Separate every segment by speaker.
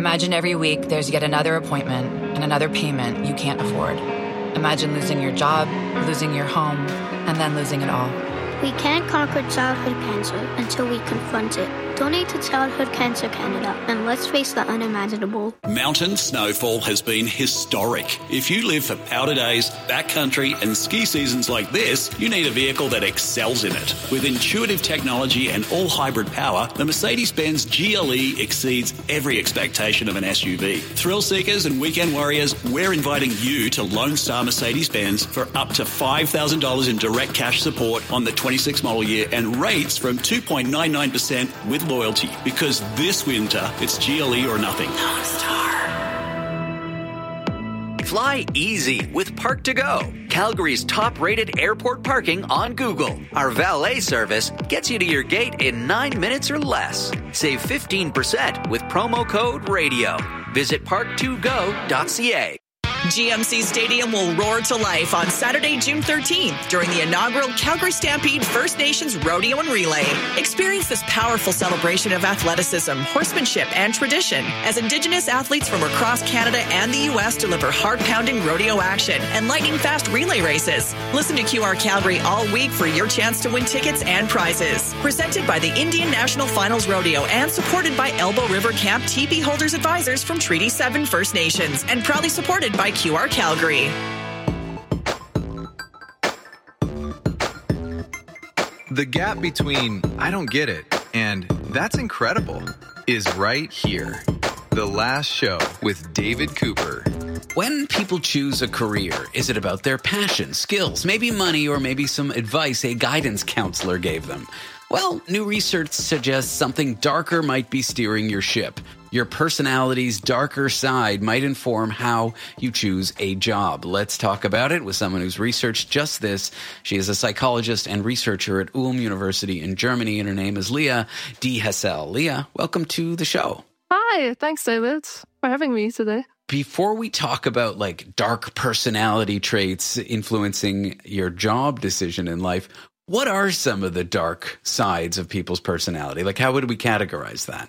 Speaker 1: Imagine every week there's yet another appointment and another payment you can't afford. Imagine losing your job, losing your home, and then losing it all.
Speaker 2: We can't conquer childhood cancer until we confront it. Donate to Childhood Cancer Canada and let's face the unimaginable.
Speaker 3: Mountain snowfall has been historic. If you live for powder days, backcountry and ski seasons like this, you need a vehicle that excels in it. With intuitive technology and all-hybrid power, the Mercedes-Benz GLE exceeds every expectation of an SUV. Thrill seekers and weekend warriors, we're inviting you to Lone Star Mercedes-Benz for up to $5,000 in direct cash support on the 26 model year and rates from 2.99% with loyalty, because this winter it's GLE or nothing.
Speaker 4: Lone Star. Fly easy with Park to Go, Calgary's top-rated airport parking on Google. Our valet service gets you to your gate in 9 minutes or less. Save 15% with promo code RADIO. Visit park2go.ca.
Speaker 5: GMC Stadium will roar to life on Saturday, June 13th during the inaugural Calgary Stampede First Nations Rodeo and Relay. Experience this powerful celebration of athleticism, horsemanship, and tradition as Indigenous athletes from across Canada and the U.S. deliver heart-pounding rodeo action and lightning-fast relay races. Listen to QR Calgary all week for your chance to win tickets and prizes. Presented by the Indian National Finals Rodeo and supported by Elbow River Camp TP Holders Advisors from Treaty 7 First Nations and proudly supported by QR Calgary.
Speaker 6: The gap between "I don't get it" and "that's incredible" is right here. The Last Show with David Cooper.
Speaker 7: When people choose a career, is it about their passion, skills, maybe money, or maybe some advice a guidance counselor gave them? Well, new research suggests something darker might be steering your ship. Your personality's darker side might inform how you choose a job. Let's talk about it with someone who's researched just this. She is a psychologist and researcher at Ulm University in Germany, and her name is Leah D. Hessel. Leah, welcome to the show.
Speaker 8: Hi, thanks, David, for having me today.
Speaker 7: Before we talk about like dark personality traits influencing your job decision in life, what are some of the dark sides of people's personality? Like, how would we categorize that?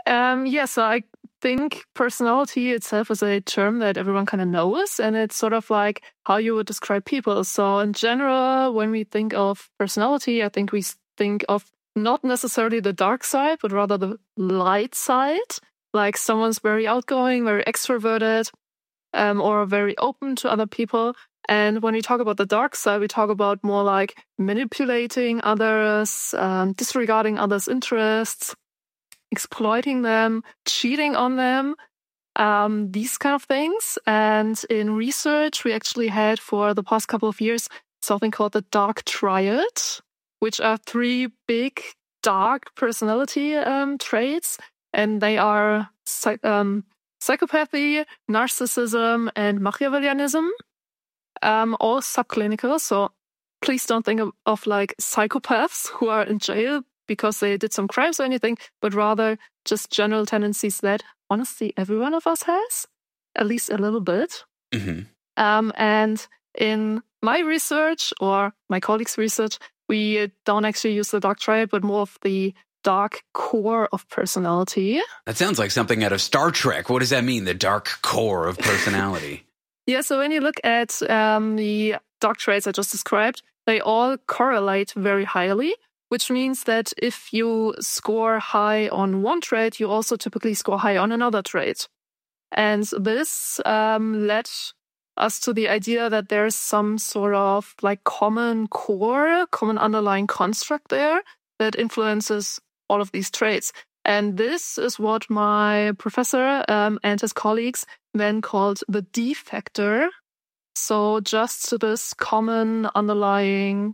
Speaker 8: So I think personality itself is a term that everyone kind of knows, and it's sort of like how you would describe people. So in general, when we think of personality, I think we think of not necessarily the dark side, but rather the light side. Like someone's very outgoing, very extroverted, or very open to other people. And when we talk about the dark side, we talk about more like manipulating others, disregarding others' interests, exploiting them, cheating on them, these kind of things. And in research, we actually had for the past couple of years something called the dark triad, which are 3 big dark personality traits. And they are psychopathy, narcissism, and Machiavellianism, all subclinical. So please don't think of like psychopaths who are in jail because they did some crimes or anything, but rather just general tendencies that honestly every one of us has, at least a little bit.
Speaker 7: Mm-hmm.
Speaker 8: And in my research or my colleagues' research, we don't actually use the dark triad, but more of the dark core of personality.
Speaker 7: That sounds like something out of Star Trek. What does that mean, the dark core of personality?
Speaker 8: Yeah, so when you look at the dark traits I just described, they all correlate very highly, which means that if you score high on one trait, you also typically score high on another trait. And this led us to the idea that there's some sort of like common core, common underlying construct there that influences all of these traits. And this is what my professor and his colleagues then called the D factor. So just this common underlying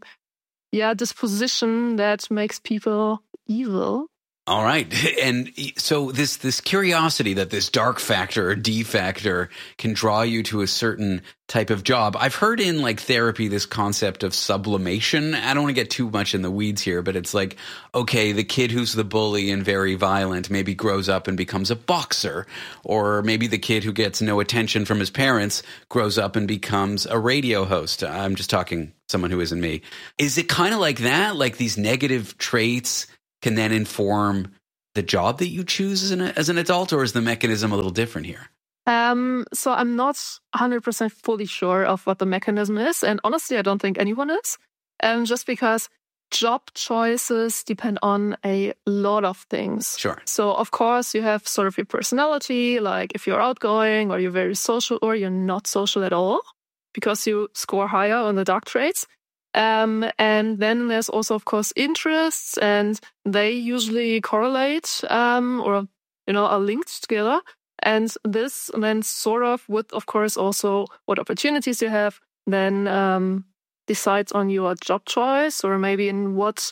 Speaker 8: disposition that makes people evil.
Speaker 7: All right. And so this curiosity that this dark factor or D factor can draw you to a certain type of job. I've heard in like therapy this concept of sublimation. I don't want to get too much in the weeds here, but it's like, okay, the kid who's the bully and very violent maybe grows up and becomes a boxer, or maybe the kid who gets no attention from his parents grows up and becomes a radio host. I'm just talking someone who isn't me. Is it kind of like that? Like these negative traits can then inform the job that you choose as an adult, or is the mechanism a little different here?
Speaker 8: So I'm not 100% fully sure of what the mechanism is. And honestly, I don't think anyone is. Just because job choices depend on a lot of things.
Speaker 7: Sure.
Speaker 8: So, of course, you have sort of your personality, like if you're outgoing or you're very social or you're not social at all, because you score higher on the dark traits. And then there's also, of course, interests, and they usually correlate or, are linked together. And this then sort of with, of course, also what opportunities you have, then decides on your job choice, or maybe in what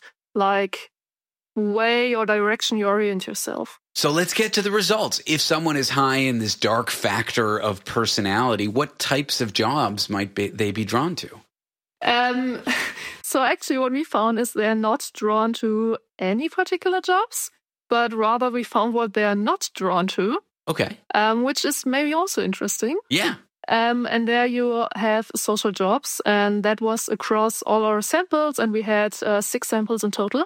Speaker 8: way or direction you orient yourself.
Speaker 7: So let's get to the results. If someone is high in this dark factor of personality, what types of jobs might they be drawn to?
Speaker 8: So actually what we found is they're not drawn to any particular jobs, but rather we found what they're not drawn to.
Speaker 7: Okay.
Speaker 8: Which is maybe also interesting.
Speaker 7: Yeah.
Speaker 8: And there you have social jobs, and that was across all our samples, and we had 6 samples in total.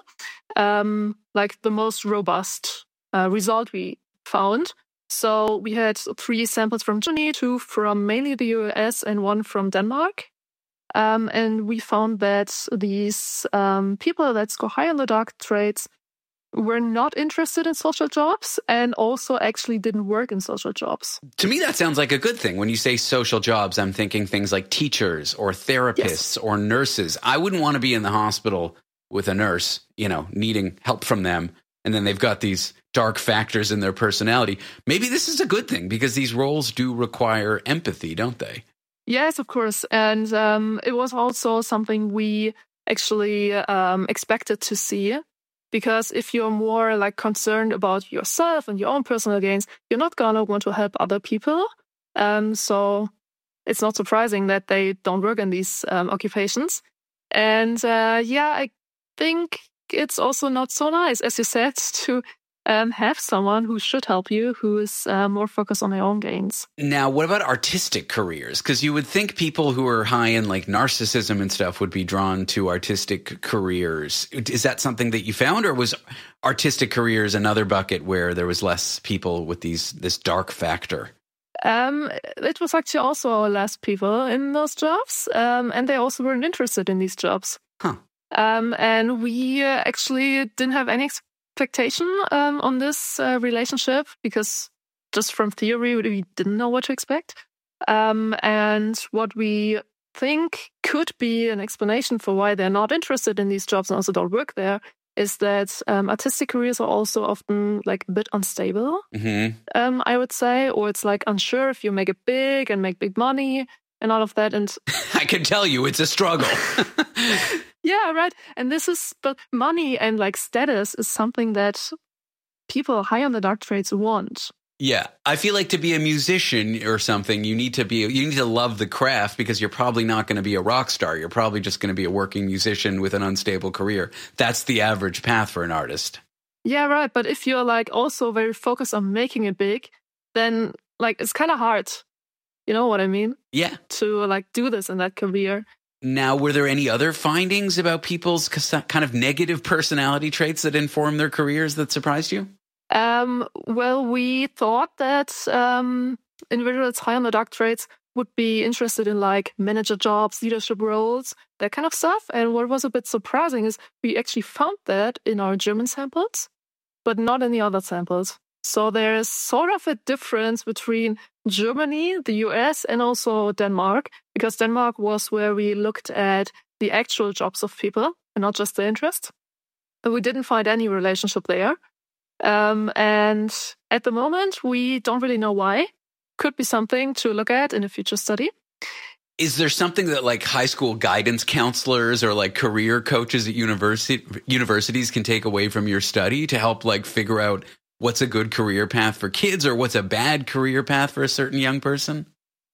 Speaker 8: The most robust result we found. So we had 3 samples from Germany, 2 from mainly the US, and 1 from Denmark. And we found that these people that score high on the dark traits were not interested in social jobs and also actually didn't work in social jobs.
Speaker 7: To me, that sounds like a good thing. When you say social jobs, I'm thinking things like teachers or therapists or nurses. I wouldn't want to be in the hospital with a nurse, needing help from them. And then they've got these dark factors in their personality. Maybe this is a good thing because these roles do require empathy, don't they?
Speaker 8: Yes, of course. And it was also something we actually expected to see. Because if you're more concerned about yourself and your own personal gains, you're not going to want to help other people. So it's not surprising that they don't work in these occupations. And I think it's also not so nice, as you said, to have someone who should help you, who is more focused on their own gains.
Speaker 7: Now, what about artistic careers? Because you would think people who are high in narcissism and stuff would be drawn to artistic careers. Is that something that you found, or was artistic careers another bucket where there was less people with this dark factor?
Speaker 8: It was actually also less people in those jobs, and they also weren't interested in these jobs.
Speaker 7: Huh.
Speaker 8: And we actually didn't have any expectation on this relationship, because just from theory we didn't know what to expect. And what we think could be an explanation for why they're not interested in these jobs and also don't work there is that artistic careers are also often a bit unstable, I would say, or it's unsure if you make it big and make big money and all of that. And
Speaker 7: I can tell you it's a struggle.
Speaker 8: Yeah, right. And but money and status is something that people high on the dark traits want.
Speaker 7: Yeah, I feel like to be a musician or something, you need to love the craft, because you're probably not going to be a rock star. You're probably just going to be a working musician with an unstable career. That's the average path for an artist.
Speaker 8: Yeah, right. But if you're also very focused on making it big, then it's kind of hard. You know what I mean?
Speaker 7: Yeah.
Speaker 8: To do this in that career.
Speaker 7: Now, were there any other findings about people's kind of negative personality traits that inform their careers that surprised you?
Speaker 8: Well, we thought that individuals high on the dark traits would be interested in manager jobs, leadership roles, that kind of stuff. And what was a bit surprising is we actually found that in our German samples, but not in the other samples. So there's sort of a difference between Germany, the US, and also Denmark, because Denmark was where we looked at the actual jobs of people and not just the interest. But we didn't find any relationship there. And at the moment, we don't really know why. Could be something to look at in a future study.
Speaker 7: Is there something that high school guidance counselors or career coaches at universities can take away from your study to help figure out what's a good career path for kids or what's a bad career path for a certain young person?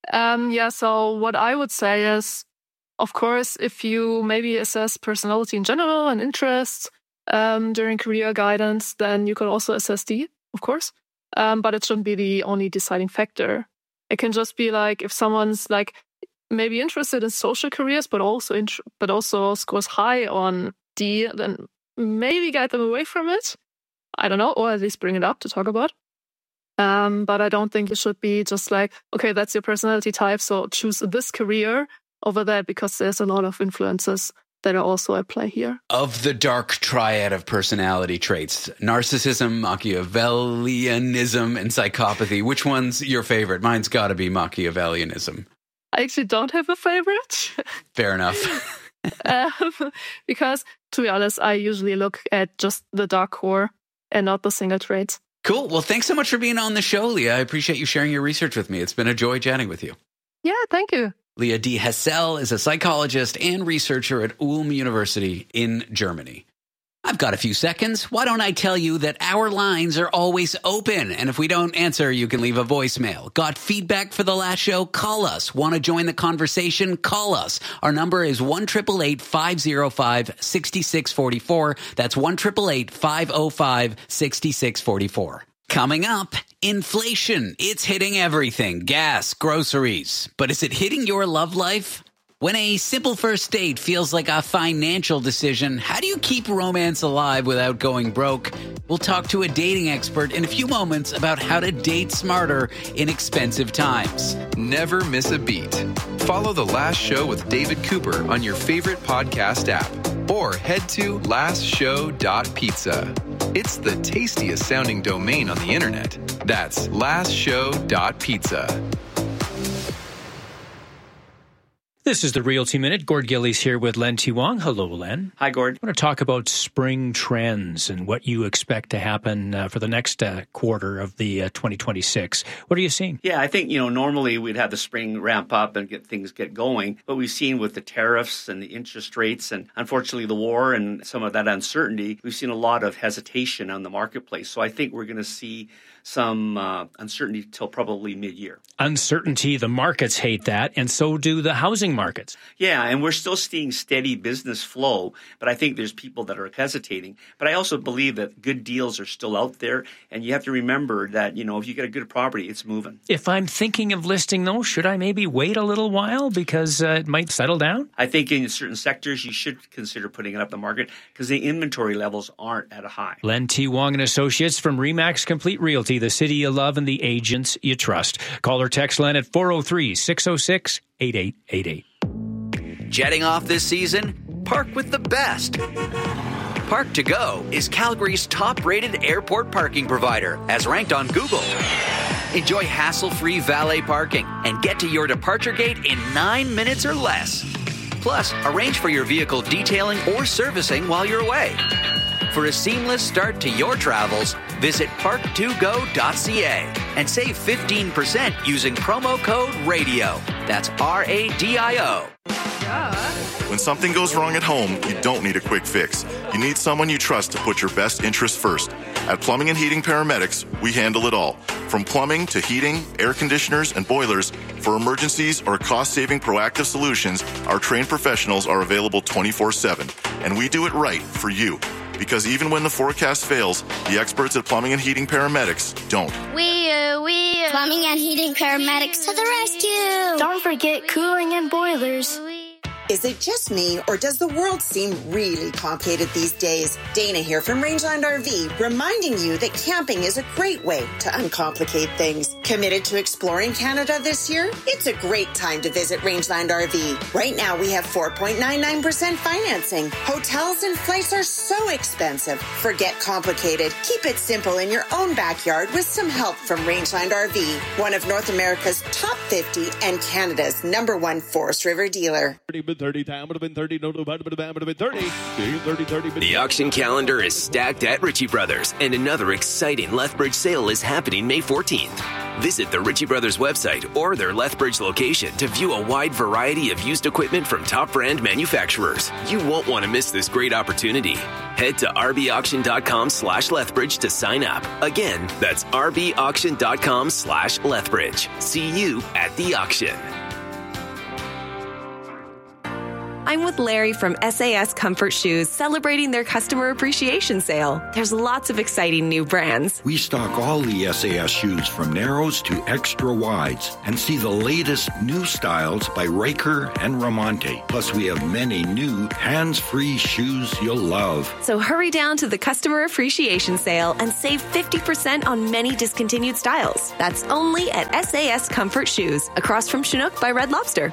Speaker 8: So what I would say is, of course, if you maybe assess personality in general and interests during career guidance, then you could also assess D, of course. But it shouldn't be the only deciding factor. It can just be if someone's maybe interested in social careers, but also scores high on D, then maybe guide them away from it. I don't know, or at least bring it up to talk about. But I don't think it should be just like, okay, that's your personality type, so choose this career over that, because there's a lot of influences that are also at play here.
Speaker 7: Of the dark triad of personality traits, narcissism, Machiavellianism, and psychopathy, which one's your favorite? Mine's got to be Machiavellianism.
Speaker 8: I actually don't have a favorite.
Speaker 7: Fair enough.
Speaker 8: Because, to be honest, I usually look at just the dark core and not the single traits.
Speaker 7: Cool. Well, thanks so much for being on the show, Leah. I appreciate you sharing your research with me. It's been a joy chatting with you.
Speaker 8: Yeah, thank you.
Speaker 7: Leah D. Hessel is a psychologist and researcher at Ulm University in Germany. I've got a few seconds. Why don't I tell you that our lines are always open? And if we don't answer, you can leave a voicemail. Got feedback for the last show? Call us. Want to join the conversation? Call us. Our number is 1-888-505-6644. That's 1-888-505-6644. Coming up, inflation. It's hitting everything. Gas, groceries. But is it hitting your love life? When a simple first date feels like a financial decision, how do you keep romance alive without going broke? We'll talk to a dating expert in a few moments about how to date smarter in expensive times.
Speaker 6: Never miss a beat. Follow The Last Show with David Cooper on your favorite podcast app, or head to lastshow.pizza. It's the tastiest sounding domain on the internet. That's lastshow.pizza.
Speaker 9: This is the Realty Minute. Gord Gillies here with Len T. Wong. Hello, Len.
Speaker 10: Hi, Gord.
Speaker 9: I want to talk about spring trends and what you expect to happen for the next quarter of the 2026. What are you seeing?
Speaker 10: Yeah, I think, normally we'd have the spring ramp up and get going. But we've seen with the tariffs and the interest rates and unfortunately the war and some of that uncertainty, we've seen a lot of hesitation on the marketplace. So I think we're going to see some uncertainty till probably mid-year.
Speaker 9: Uncertainty, the markets hate that, and so do the housing markets.
Speaker 10: Yeah, and we're still seeing steady business flow, but I think there's people that are hesitating. But I also believe that good deals are still out there, and you have to remember that, if you get a good property, it's moving.
Speaker 9: If I'm thinking of listing those, should I maybe wait a little while because it might settle down?
Speaker 10: I think in certain sectors, you should consider putting it up the market because the inventory levels aren't at a high.
Speaker 9: Len T. Wong and Associates from RE/MAX Complete Realty, the city you love and the agents you trust. Call or text Len at 403-606-8888.
Speaker 4: Jetting off this season? Park with the best. Park to Go is Calgary's top-rated airport parking provider, as ranked on Google. Enjoy hassle-free valet parking and get to your departure gate in 9 minutes or less. Plus, arrange for your vehicle detailing or servicing while you're away. For a seamless start to your travels, visit park2go.ca and save 15% using promo code RADIO. That's RADIO.
Speaker 11: When something goes wrong at home, you don't need a quick fix. You need someone you trust to put your best interests first. At Plumbing and Heating Paramedics, we handle it all. From plumbing to heating, air conditioners, and boilers, for emergencies or cost-saving proactive solutions, our trained professionals are available 24/7. And we do it right for you. Because even when the forecast fails, the experts at Plumbing and Heating Paramedics don't.
Speaker 2: We Plumbing and Heating Paramedics to the rescue.
Speaker 12: Don't forget cooling and boilers.
Speaker 13: Is it just me, or does the world seem really complicated these days? Dana here from Rangeland RV, reminding you that camping is a great way to uncomplicate things. Committed to exploring Canada this year? It's a great time to visit Rangeland RV. Right now, we have 4.99% financing. Hotels and flights are so expensive. Forget complicated. Keep it simple in your own backyard with some help from Rangeland RV, one of North America's top 50 and Canada's #1 Forest River dealer.
Speaker 14: The auction calendar is stacked at Ritchie Brothers, and another exciting Lethbridge sale is happening May 14th. Visit the Ritchie Brothers website or their Lethbridge location to view a wide variety of used equipment from top brand manufacturers. You won't want to miss this great opportunity. Head to rbauction.com/Lethbridge to sign up. Again, that's rbauction.com/Lethbridge. See you at the auction.
Speaker 15: I'm with Larry from SAS Comfort Shoes, celebrating their customer appreciation sale. There's lots of exciting new brands.
Speaker 16: We stock all the SAS shoes from narrows to extra wides and see the latest new styles by Riker and Ramonte. Plus, we have many new hands-free shoes you'll love.
Speaker 15: So hurry down to the customer appreciation sale and save 50% on many discontinued styles. That's only at SAS Comfort Shoes, across from Chinook by Red Lobster.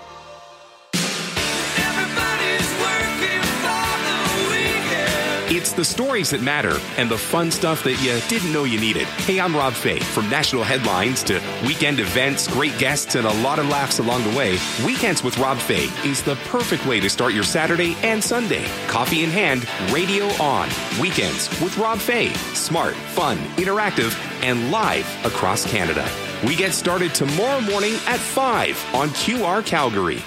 Speaker 17: It's the stories that matter and the fun stuff that you didn't know you needed. Hey, I'm Rob Fay. From national headlines to weekend events, great guests, and a lot of laughs along the way, Weekends with Rob Fay is the perfect way to start your Saturday and Sunday. Coffee in hand, radio on. Weekends with Rob Fay. Smart, fun, interactive, and live across Canada. We get started tomorrow morning at 5 on QR Calgary.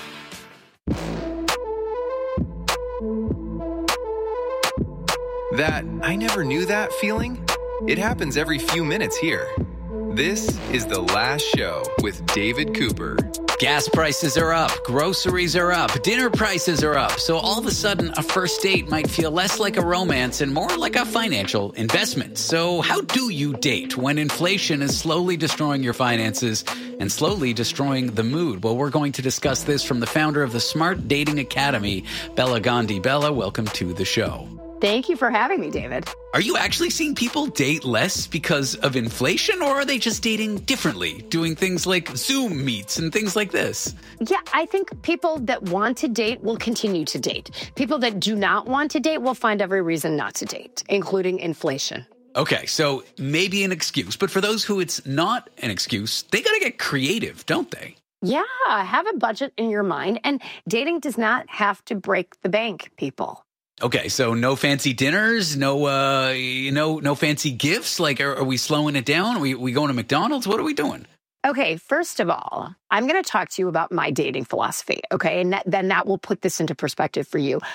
Speaker 6: That I never knew that feeling? It happens every few minutes here. This is The Last Show with David Cooper.
Speaker 7: Gas prices are up, groceries are up, dinner prices are up. So all of a sudden, a first date might feel less like a romance and more like a financial investment. So how do you date when inflation is slowly destroying your finances and slowly destroying the mood? Well, we're going to discuss this from the founder of the Smart Dating Academy, Bella Gandhi. Bella, welcome to the show.
Speaker 18: Thank you for having me, David.
Speaker 7: Are you actually seeing people date less because of inflation, or are they just dating differently, doing things like Zoom meets and things like this?
Speaker 18: Yeah, I think people that want to date will continue to date. People that do not want to date will find every reason not to date, including inflation.
Speaker 7: Okay, so maybe an excuse, but for those who it's not an excuse, they got to get creative, don't they?
Speaker 18: Yeah, have a budget in your mind, and dating does not have to break the bank, people.
Speaker 7: Okay, so no fancy dinners, no fancy gifts. Like, are we slowing it down? Are we going to McDonald's? What are we doing?
Speaker 18: Okay, first of all, I'm going to talk to you about my dating philosophy, okay? And then that will put this into perspective for you.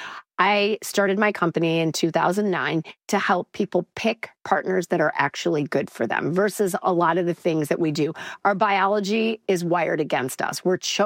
Speaker 18: I started my company in 2009 to help people pick partners that are actually good for them versus a lot of the things that we do. Our biology is wired against us.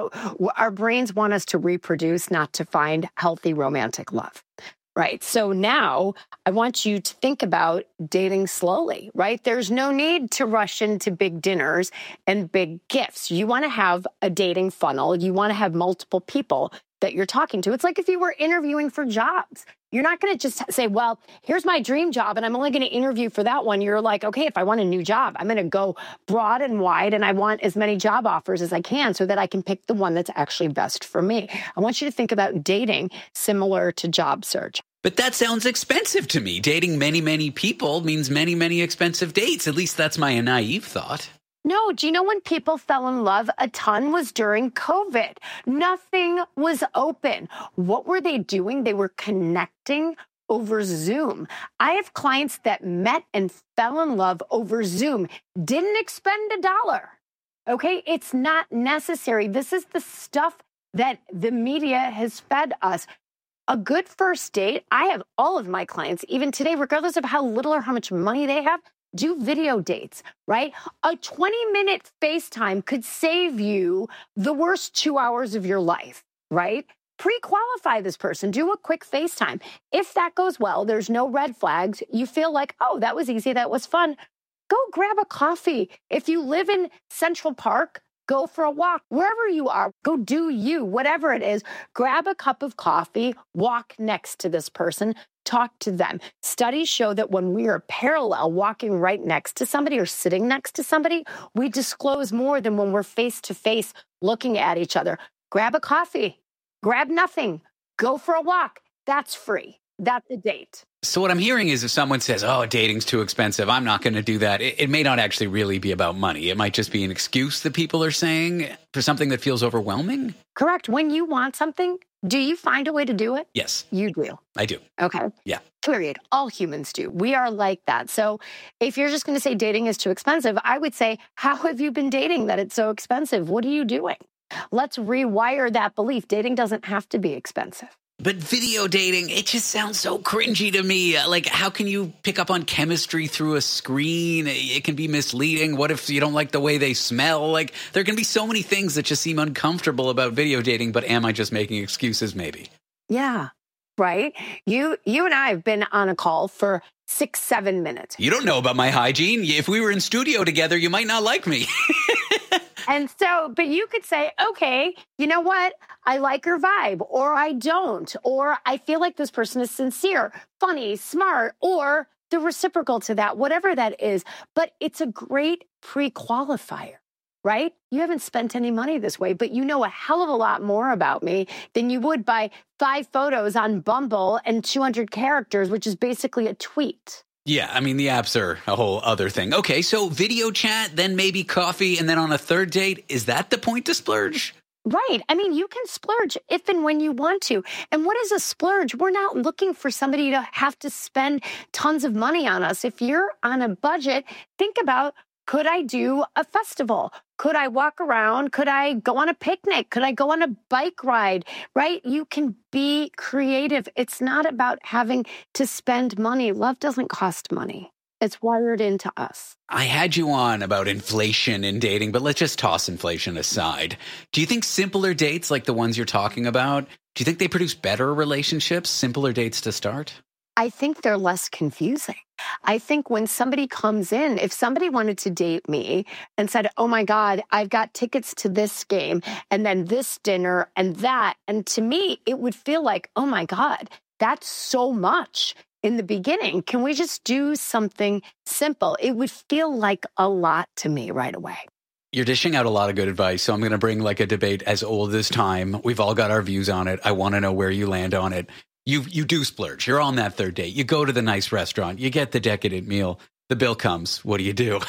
Speaker 18: Our brains want us to reproduce, not to find healthy romantic love. Right. So now I want you to think about dating slowly, right? There's no need to rush into big dinners and big gifts. You want to have a dating funnel. You want to have multiple people that you're talking to. It's like if you were interviewing for jobs. You're not going to just say, well, here's my dream job, and I'm only going to interview for that one. You're like, okay, if I want a new job, I'm going to go broad and wide, and I want as many job offers as I can so that I can pick the one that's actually best for me. I want you to think about dating similar to job search.
Speaker 7: But that sounds expensive to me. Dating many, many people means many, many expensive dates. At least that's my naive thought.
Speaker 18: No, do you know when people fell in love a ton was during COVID? Nothing was open. What were they doing? They were connecting over Zoom. I have clients that met and fell in love over Zoom, didn't expend $1. Okay, it's not necessary. This is the stuff that the media has fed us. A good first date, I have all of my clients, even today, regardless of how little or how much money they have, do video dates, right? A 20-minute FaceTime could save you the worst 2 hours of your life, right? Pre-qualify this person. Do a quick FaceTime. If that goes well, there's no red flags. You feel like, oh, that was easy. That was fun. Go grab a coffee. If you live in Central Park, go for a walk. Wherever you are, go do you, whatever it is. Grab a cup of coffee, walk next to this person, talk to them. Studies show that when we are parallel, walking right next to somebody or sitting next to somebody, we disclose more than when we're face to face looking at each other. Grab a coffee, grab nothing, go for a walk. That's free. That's a date.
Speaker 7: So what I'm hearing is if someone says, oh, dating's too expensive, I'm not going to do that. It may not actually really be about money. It might just be an excuse that people are saying for something that feels overwhelming.
Speaker 18: Correct. When you want something, do you find a way to do it?
Speaker 7: Yes.
Speaker 18: You do.
Speaker 7: I do.
Speaker 18: Okay.
Speaker 7: Yeah.
Speaker 18: Period. All humans do. We are like that. So if you're just going to say dating is too expensive, I would say, how have you been dating that it's so expensive? What are you doing? Let's rewire that belief. Dating doesn't have to be expensive.
Speaker 7: But video dating, it just sounds so cringy to me. Like, how can you pick up on chemistry through a screen? It can be misleading. What if you don't like the way they smell? Like, there can be so many things that just seem uncomfortable about video dating, but am I just making excuses maybe?
Speaker 18: Yeah. Right? You and I have been on a call for 6-7 minutes.
Speaker 7: You don't know about my hygiene. If we were in studio together, you might not like me.
Speaker 18: And so, but you could say, okay, you know what? I like her vibe, or I don't, or I feel like this person is sincere, funny, smart, or the reciprocal to that, whatever that is. But it's a great pre-qualifier, right? You haven't spent any money this way, but you know a hell of a lot more about me than you would by 5 photos on Bumble and 200 characters, which is basically a tweet.
Speaker 7: Yeah, I mean, the apps are a whole other thing. Okay, so video chat, then maybe coffee, and then on a third date. Is that the point to splurge?
Speaker 18: Right. I mean, you can splurge if and when you want to. And what is a splurge? We're not looking for somebody to have to spend tons of money on us. If you're on a budget, think about, could I do a festival? Could I walk around? Could I go on a picnic? Could I go on a bike ride? Right? You can be creative. It's not about having to spend money. Love doesn't cost money. It's wired into us.
Speaker 7: I had you on about inflation in dating, but let's just toss inflation aside. Do you think simpler dates like the ones you're talking about, do you think they produce better relationships, simpler dates to start?
Speaker 18: I think they're less confusing. I think when somebody comes in, if somebody wanted to date me and said, oh my God, I've got tickets to this game and then this dinner and that. And to me, it would feel like, oh my God, that's so much in the beginning. Can we just do something simple? It would feel like a lot to me right away.
Speaker 7: You're dishing out a lot of good advice, so I'm going to bring like a debate as old as time. We've all got our views on it. I want to know where you land on it. You do splurge. You're on that third date. You go to the nice restaurant. You get the decadent meal. The bill comes. What do you do?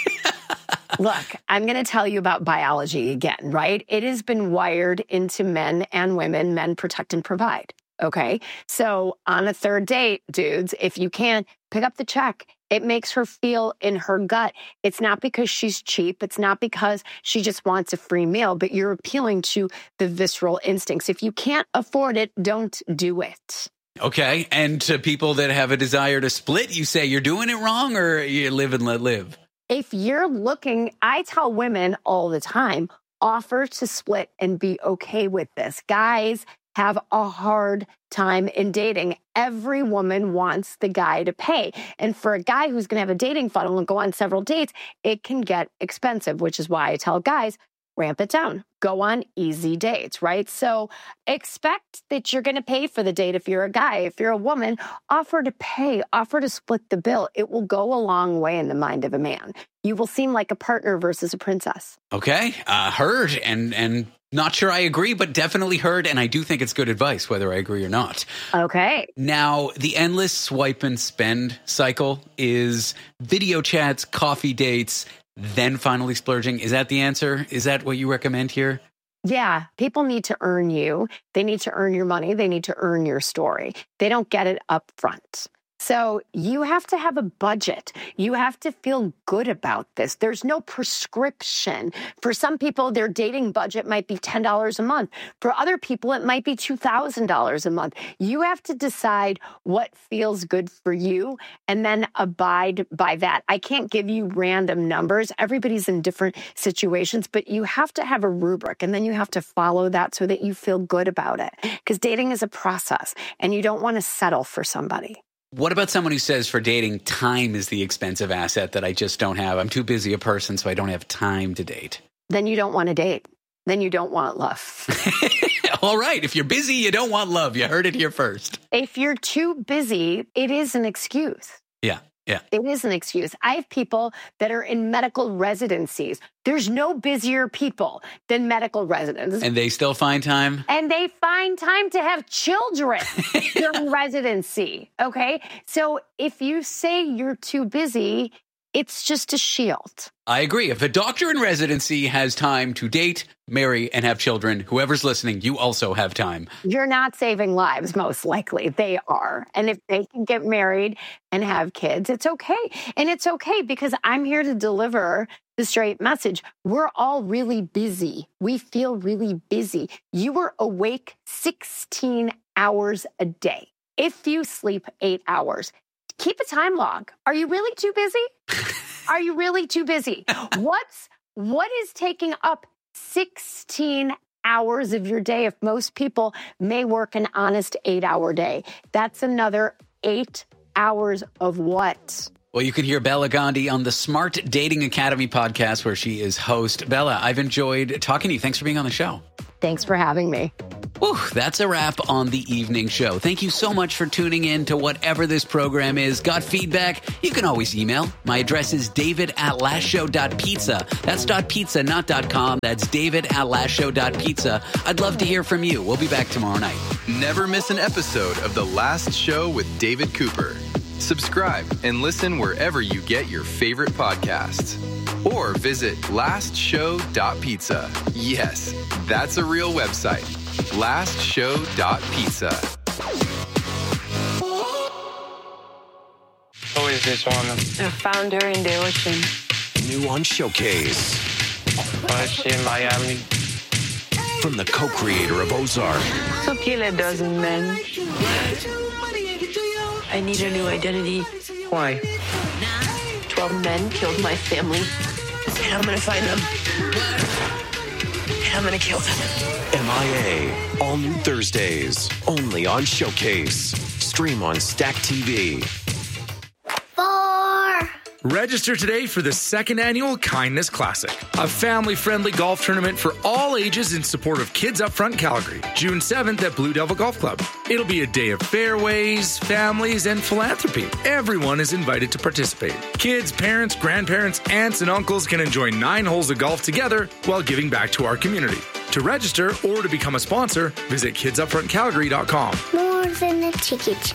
Speaker 18: Look, I'm going to tell you about biology again, right? It has been wired into men and women. Men protect and provide. Okay. So on a third date, dudes, if you can pick up the check, it makes her feel in her gut. It's not because she's cheap. It's not because she just wants a free meal, but you're appealing to the visceral instincts. If you can't afford it, don't do it.
Speaker 7: Okay. And to people that have a desire to split, you say you're doing it wrong, or you live and let live?
Speaker 18: If you're looking, I tell women all the time, offer to split and be okay with this. Guys have a hard time in dating. Every woman wants the guy to pay. And for a guy who's going to have a dating funnel and go on several dates, it can get expensive, which is why I tell guys, ramp it down. Go on easy dates, right? So expect that you're going to pay for the date if you're a guy. If you're a woman, offer to pay, offer to split the bill. It will go a long way in the mind of a man. You will seem like a partner versus a princess.
Speaker 7: Okay. Heard and not sure I agree, but definitely heard. And I do think it's good advice, whether I agree or not.
Speaker 18: Okay.
Speaker 7: Now, the endless swipe and spend cycle is video chats, coffee dates, then finally splurging. Is that the answer? Is that what you recommend here?
Speaker 18: Yeah. People need to earn you. They need to earn your money. They need to earn your story. They don't get it up front. So you have to have a budget. You have to feel good about this. There's no prescription. For some people, their dating budget might be $10 a month. For other people, it might be $2,000 a month. You have to decide what feels good for you and then abide by that. I can't give you random numbers. Everybody's in different situations, but you have to have a rubric and then you have to follow that so that you feel good about it. Because dating is a process and you don't want to settle for somebody.
Speaker 7: What about someone who says for dating, time is the expensive asset that I just don't have? I'm too busy a person, so I don't have time to date.
Speaker 18: Then you don't want to date. Then you don't want love.
Speaker 7: All right. If you're busy, you don't want love. You heard it here first.
Speaker 18: If you're too busy, it is an excuse.
Speaker 7: Yeah. Yeah.
Speaker 18: It is an excuse. I have people that are in medical residencies. There's no busier people than medical residents.
Speaker 7: And they still find time?
Speaker 18: And they find time to have children during residency. Okay. So if you say you're too busy, it's just a shield.
Speaker 7: I agree. If a doctor in residency has time to date, marry, and have children, whoever's listening, you also have time.
Speaker 18: You're not saving lives, most likely. They are. And if they can get married and have kids, it's okay. And it's okay because I'm here to deliver the straight message. We're all really busy. We feel really busy. You are awake 16 hours a day. If you sleep 8 hours, keep a time log. Are you really too busy? Are you really too busy? What is taking up 16 hours of your day if most people may work an honest 8-hour day? That's another 8 hours of what?
Speaker 7: Well, you can hear Bella Gandhi on the Smart Dating Academy podcast where she is host. Bella, I've enjoyed talking to you. Thanks for being on the show.
Speaker 18: Thanks for having me.
Speaker 7: Whew, that's a wrap on the evening show. Thank you so much for tuning in to whatever this program is. Got feedback? You can always email. My address is david@lastshow.pizza. That's .pizza, not .com. That's david@lastshow.pizza. I'd love to hear from you. We'll be back tomorrow night.
Speaker 6: Never miss an episode of The Last Show with David Cooper. Subscribe and listen wherever you get your favorite podcasts. Or visit lastshow.pizza. Yes, that's a real website. lastshow.pizza.
Speaker 19: Who is this one?
Speaker 20: A founder in the ocean.
Speaker 14: New on Showcase.
Speaker 19: In Miami.
Speaker 14: From the co-creator of Ozark.
Speaker 20: So kill a dozen men. I need a new identity.
Speaker 19: Why?
Speaker 20: 12 men killed my family. And I'm gonna find them. And I'm gonna kill them.
Speaker 14: MIA. All new Thursdays. Only on Showcase. Stream on Stack TV.
Speaker 12: 4.
Speaker 21: Register today for the second annual Kindness Classic, a family-friendly golf tournament for all ages in support of Kids Upfront Calgary, June 7th at Blue Devil Golf Club. It'll be a day of fairways, families, and philanthropy. Everyone is invited to participate. Kids, parents, grandparents, aunts, and uncles can enjoy 9 holes of golf together while giving back to our community. To register or to become a sponsor, visit kidsupfrontcalgary.com.
Speaker 12: More than a ticket.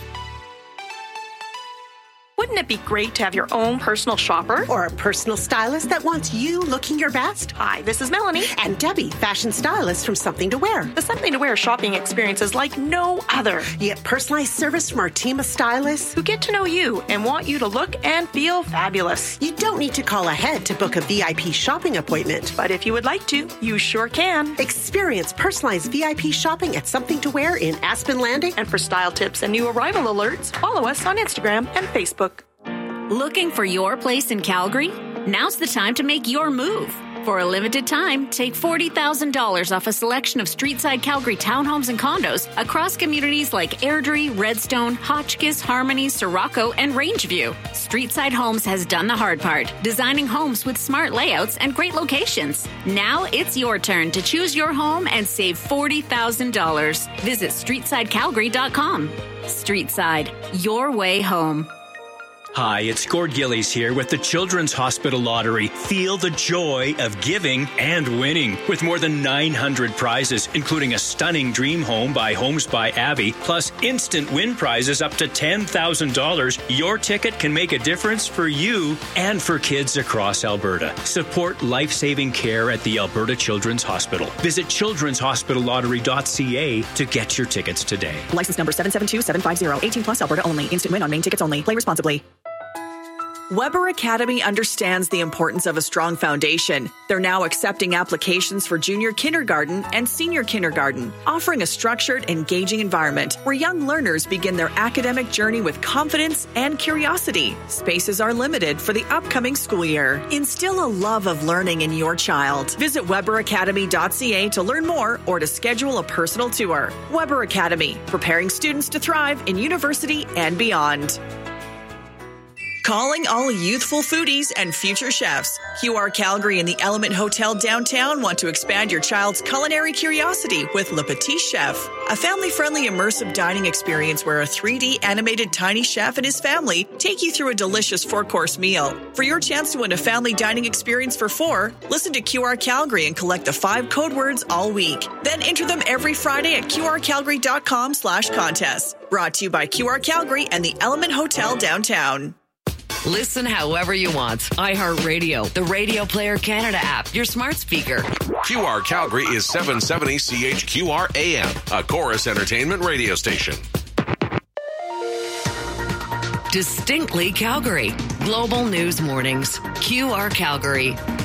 Speaker 5: Wouldn't it be great to have your own personal shopper?
Speaker 22: Or a personal stylist that wants you looking your best?
Speaker 5: Hi, this is Melanie.
Speaker 22: And Debbie, fashion stylist from Something to Wear.
Speaker 5: The Something to Wear shopping experience is like no other.
Speaker 22: You get personalized service from our team of stylists
Speaker 5: who get to know you and want you to look and feel fabulous.
Speaker 22: You don't need to call ahead to book a VIP shopping appointment.
Speaker 5: But if you would like to, you sure can.
Speaker 22: Experience personalized VIP shopping at Something to Wear in Aspen Landing.
Speaker 5: And for style tips and new arrival alerts, follow us on Instagram and Facebook.
Speaker 23: Looking for your place in Calgary? Now's the time to make your move. For a limited time, take $40,000 off a selection of Streetside Calgary townhomes and condos across communities like Airdrie, Redstone, Hotchkiss, Harmony, Sirocco, and Rangeview. Streetside Homes has done the hard part, designing homes with smart layouts and great locations. Now it's your turn to choose your home and save $40,000. Visit StreetsideCalgary.com. Streetside, your way home.
Speaker 9: Hi, it's Gord Gillies here with the Children's Hospital Lottery. Feel the joy of giving and winning. With more than 900 prizes, including a stunning dream home by Homes by Abby, plus instant win prizes up to $10,000, your ticket can make a difference for you and for kids across Alberta. Support life-saving care at the Alberta Children's Hospital. Visit children'shospitallottery.ca to get your tickets today.
Speaker 5: License number 772750, 18 plus Alberta only. Instant win on main tickets only. Play responsibly. Weber Academy understands the importance of a strong foundation. They're now accepting applications for junior kindergarten and senior kindergarten, offering a structured, engaging environment where young learners begin their academic journey with confidence and curiosity. Spaces are limited for the upcoming school year. Instill a love of learning in your child. Visit weberacademy.ca to learn more or to schedule a personal tour. Weber Academy, preparing students to thrive in university and beyond. Calling all youthful foodies and future chefs. QR Calgary and the Element Hotel downtown want to expand your child's culinary curiosity with Le Petit Chef, a family-friendly immersive dining experience where a 3D animated tiny chef and his family take you through a delicious 4-course meal. For your chance to win a family dining experience for 4, listen to QR Calgary and collect the 5 code words all week. Then enter them every Friday at qrcalgary.com/contest. Brought to you by QR Calgary and the Element Hotel downtown.
Speaker 24: Listen however you want. iHeartRadio, the Radio Player Canada app, your smart speaker.
Speaker 25: QR Calgary is 770 CHQR AM, a Chorus Entertainment radio station.
Speaker 24: Distinctly Calgary. Global News Mornings. QR Calgary.